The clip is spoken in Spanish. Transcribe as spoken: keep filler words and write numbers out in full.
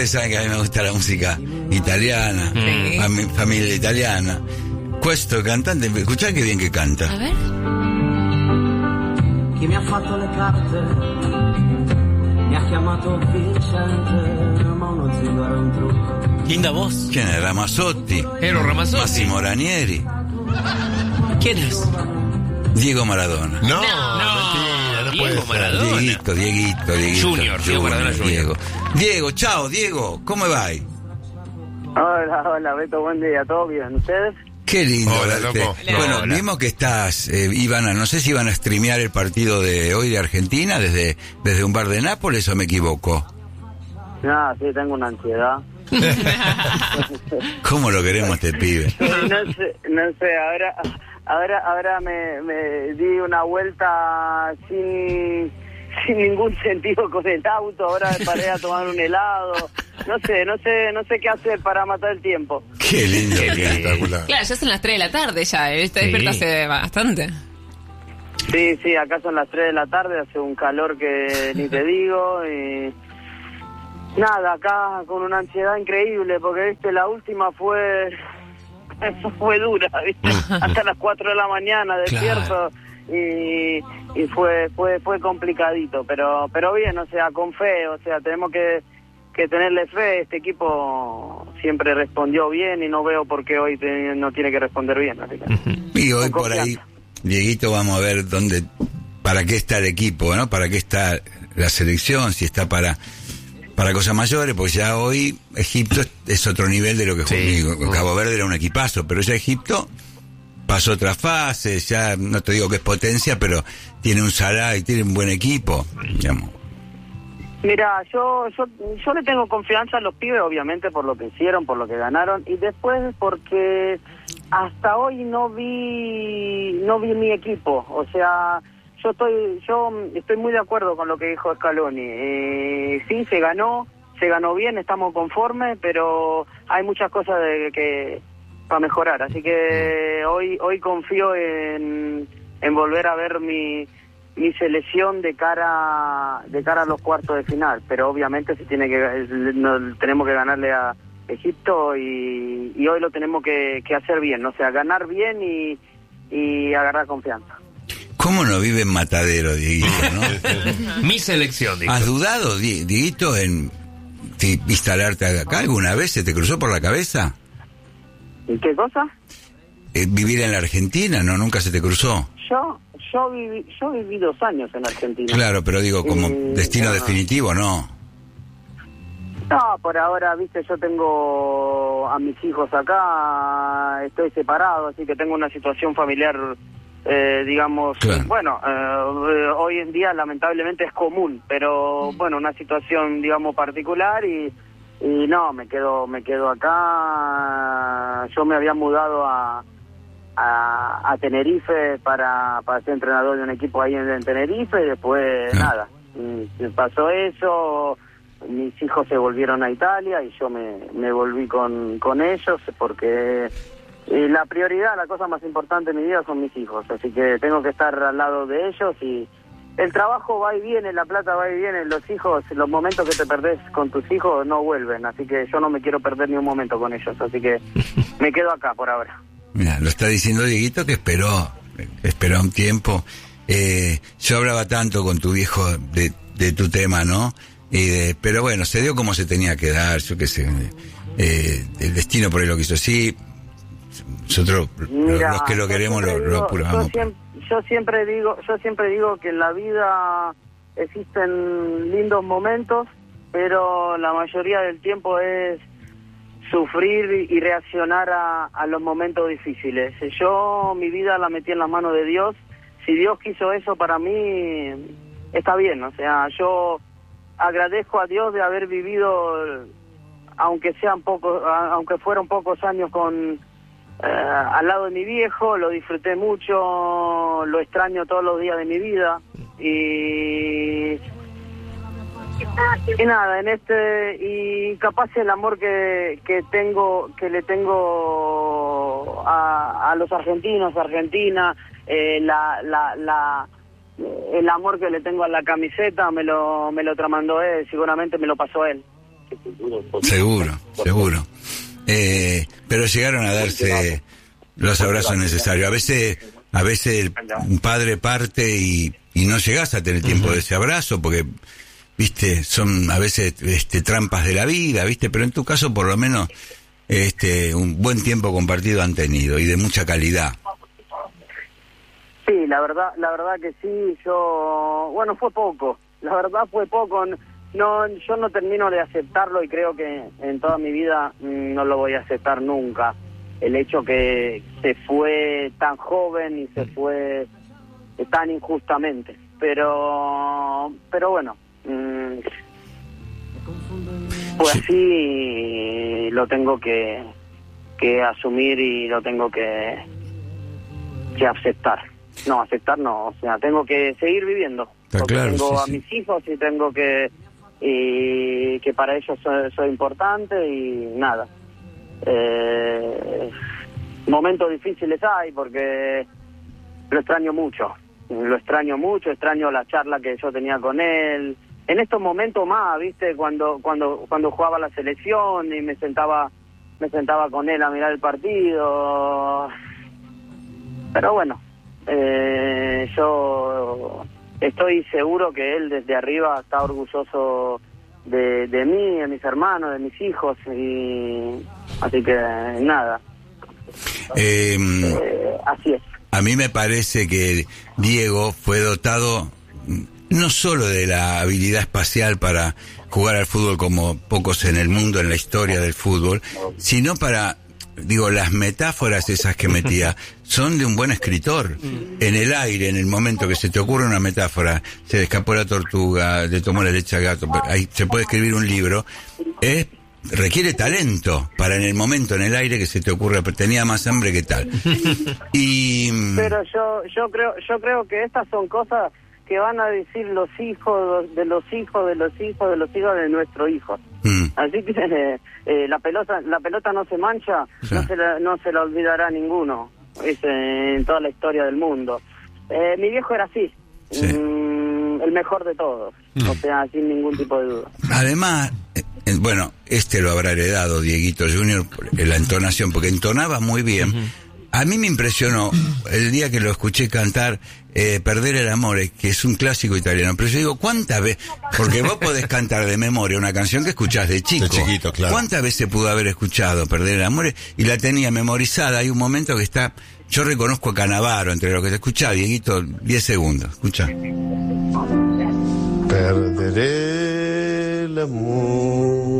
ustedes saben que a mí me gusta la música italiana, Sí. a mi familia italiana. Questo cantante, escuchá que bien que canta. A ver. Chi mi ha fatto le carte mi ha chiamato Vincente, ma uno zingaro è un trucco. Linda voz. ¿Quién es? Ramazzotti, Ero Ramazzotti. Massimo Ranieri, ¿Quién es? Diego Maradona. No, No, mentira, no Diego puede ser. Maradona. Dieguito, Dieguito, Dieguito. Junior, Diego Maradona Junior. Diego. Diego, chao, Diego, ¿cómo va? Hola, hola, Beto, buen día, ¿todo bien? ¿Ustedes? Qué lindo Hola, verte. loco. Bueno, Hola. vimos que estás, eh, iban a, no sé si iban a streamear el partido de hoy de Argentina desde, desde un bar de Nápoles, o me equivoco. Ah, sí, tengo una ansiedad. ¿Cómo lo queremos a este pibe? No sé, no sé, ahora, ahora, ahora me, me di una vuelta sin, sin ningún sentido con el auto, ahora me paré a tomar un helado. No sé, no sé, no sé qué hacer para matar el tiempo. Qué lindo Qué que lindo. es. Espectacular. Claro, ya son las tres de la tarde ya, ¿eh? Está Sí. despierta hace bastante. Sí, sí, acá son las tres de la tarde, hace un calor que ni te digo y... Nada, acá con una ansiedad increíble, porque viste, la última fue fue dura, viste, hasta las cuatro de la mañana despierto y, y fue fue fue complicadito, pero pero bien, o sea, con fe, o sea, tenemos que, que tenerle fe. Este equipo siempre respondió bien y no veo por qué hoy te- no tiene que responder bien, así que... Y hoy Con por ahí, confianza. Dieguito, vamos a ver dónde, para qué está el equipo, ¿no? Para qué está la selección, si está para para cosas mayores, porque ya hoy Egipto es, es otro nivel de lo que Sí. jugó. Cabo Verde era un equipazo, pero ya Egipto pasó otra fase, ya no te digo que es potencia, pero tiene un Salah y tiene un buen equipo, digamos. Mira, yo, yo yo le tengo confianza a los pibes, obviamente, por lo que hicieron, por lo que ganaron, y después porque hasta hoy no vi no vi mi equipo. O sea, yo estoy yo estoy muy de acuerdo con lo que dijo Scaloni. Eh, sí, se ganó, se ganó bien, estamos conformes, pero hay muchas cosas de que para mejorar. Así que hoy hoy confío en, en volver a ver mi mi selección de cara de cara a los cuartos de final, pero obviamente se tiene que no, tenemos que ganarle a Egipto y, y hoy lo tenemos que, que hacer bien, o sea, ganar bien y, y agarrar confianza. ¿Cómo no vive en Matadero, Dieguito, no? Mi selección, dijo. ¿Has dudado, Di- Dieguito, en si instalarte acá alguna vez? ¿Se te cruzó por la cabeza? ¿Y qué cosa? Eh, ¿Vivir en la Argentina? ¿No? ¿Nunca se te cruzó? Yo yo viví yo viví dos años en Argentina. Claro, pero digo, como Eh, destino no. definitivo, ¿no? No, por ahora, viste, yo tengo a mis hijos acá, estoy separado, así que tengo una situación familiar, eh, digamos, Claro. bueno, eh, hoy en día lamentablemente es común, pero bueno, una situación, digamos, particular y, y no, me quedo, me quedo acá. Yo me había mudado a, a, a Tenerife para, para ser entrenador de un equipo ahí en, en Tenerife y después Ah. nada, mm, pasó eso. Mis hijos se volvieron a Italia y yo me, me volví con, con ellos porque eh, la prioridad, la cosa más importante en mi vida son mis hijos, así que tengo que estar al lado de ellos y el trabajo va y viene, la plata va y viene, los hijos, los momentos que te perdés con tus hijos no vuelven, así que yo no me quiero perder ni un momento con ellos, así que me quedo acá por ahora. Mira, lo está diciendo Dieguito que esperó, esperó un tiempo. Eh, yo hablaba tanto con tu viejo de, de tu tema, ¿no? Y de- pero bueno, se dio como se tenía que dar, yo qué sé. Eh, el destino por ahí lo quiso así. Nosotros, Mira, los que lo yo queremos, lo, siempre lo digo- apuramos. Yo siempre, yo siempre digo, yo siempre digo que en la vida existen lindos momentos, pero la mayoría del tiempo es sufrir y reaccionar a, a los momentos difíciles. Yo mi vida la metí en las manos de Dios. Si Dios quiso eso para mí, está bien. O sea, yo agradezco a Dios de haber vivido, aunque sean pocos, aunque fueron pocos años con eh, al lado de mi viejo, lo disfruté mucho, lo extraño todos los días de mi vida y y nada, en este y capaz el amor que, que tengo, que le tengo a, a los argentinos, Argentina, eh, la, la, la el amor que le tengo a la camiseta me lo me lo tramandó él, seguramente me lo pasó él. Seguro, seguro. Eh, pero llegaron a darse los abrazos necesarios. A veces, a veces un padre parte y, y no llegás a tener tiempo de ese abrazo porque, viste, son a veces este, trampas de la vida, viste, pero en tu caso por lo menos este, un buen tiempo compartido han tenido y de mucha calidad. Sí, la verdad, la verdad que sí. Yo, bueno, fue poco. La verdad fue poco. No, yo no termino de aceptarlo y creo que en toda mi vida no lo voy a aceptar nunca. El hecho que se fue tan joven y se fue tan injustamente. Pero, pero bueno, pues así lo tengo que, que asumir y lo tengo que, que aceptar. No, aceptar no, o sea, tengo que seguir viviendo. Porque claro, tengo sí, a sí. mis hijos y tengo que... y que para ellos soy, soy importante y nada. Eh, momentos difíciles hay porque lo extraño mucho, lo extraño mucho, extraño la charla que yo tenía con él. En estos momentos más, viste, cuando cuando cuando jugaba la selección y me sentaba me sentaba con él a mirar el partido. Pero bueno, eh, yo estoy seguro que él desde arriba está orgulloso de, de mí, de mis hermanos, de mis hijos, y así que nada. Eh, eh, así es. A mí me parece que Diego fue dotado no solo de la habilidad espacial para jugar al fútbol como pocos en el mundo, en la historia del fútbol, sino para... Digo, las metáforas esas que metía son de un buen escritor. En el aire, en el momento que se te ocurre una metáfora, se le escapó la tortuga, le tomó la leche al gato, ahí se puede escribir un libro, es, requiere talento para en el momento, en el aire, que se te ocurre, tenía más hambre que tal. Y pero yo yo creo yo creo que estas son cosas que van a decir los hijos de los hijos de los hijos de los hijos de nuestros hijos. Mm. Así que eh, eh, la pelota la pelota no se mancha, sí. no se la, no se la olvidará ninguno. Es eh, en toda la historia del mundo. Eh, mi viejo era así, sí. mm, el mejor de todos, mm. o sea, sin ningún tipo de duda. Además, eh, bueno, este lo habrá heredado Dieguito Junior, la entonación, porque entonaba muy bien. Uh-huh. A mí me impresionó el día que lo escuché cantar eh, Perder el amor, que es un clásico italiano. Pero yo digo, ¿cuántas veces? Porque vos podés cantar de memoria una canción que escuchás de chico. De chiquito, claro. ¿Cuántas veces pudo haber escuchado Perder el amor? Y la tenía memorizada. Hay un momento que está... Yo reconozco a Canavaro entre lo que te escuchá, Dieguito, diez segundos. Escucha. Perderé el amor.